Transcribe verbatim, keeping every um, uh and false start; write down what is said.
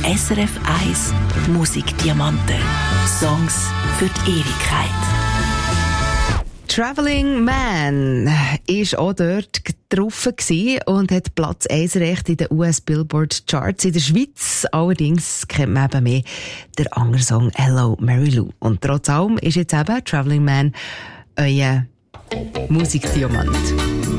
S R F eins Musikdiamanten. Songs für die Ewigkeit. Traveling Man ist auch dort getroffen und hat Platz eins Recht in den U S Billboard Charts. In der Schweiz allerdings kennt man eben mehr der andere Song Hello Mary Lou. Und trotz allem ist jetzt eben Traveling Man euer Musikdiamant.